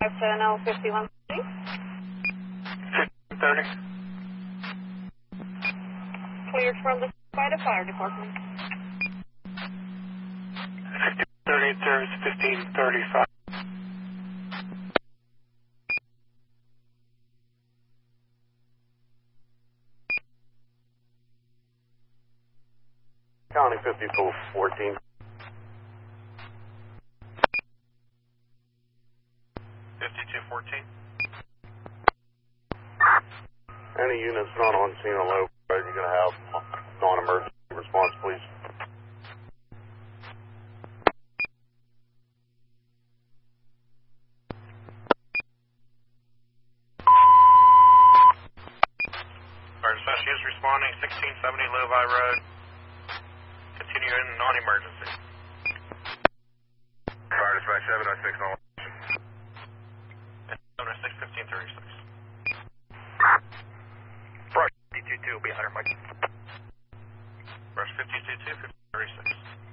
510 5130. 30. Cleared from the by the fire department. 30, there's 1535. County 5414. 5214. Any units not on scene or low, are you going to have non-emergency response, please? Fire dispatch is responding, 1670 Levi Road. Continue in non-emergency. Fire dispatch 706 on. 706 1536. Brush 52 will be 100 Mike. Brush 52 1536.